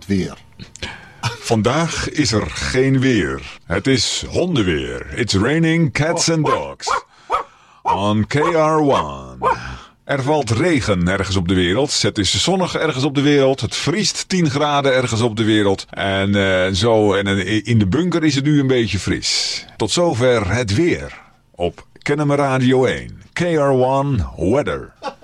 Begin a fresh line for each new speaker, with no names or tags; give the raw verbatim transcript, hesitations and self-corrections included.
het weer.
Vandaag is er geen weer. Het is hondenweer. It's raining cats and dogs. On K R one. Er valt regen ergens op de wereld. Het is zonnig ergens op de wereld. Het vriest tien graden ergens op de wereld. En uh, zo en in de bunker is het nu een beetje fris. Tot zover het weer op Kennemer Radio één. K R one Weather.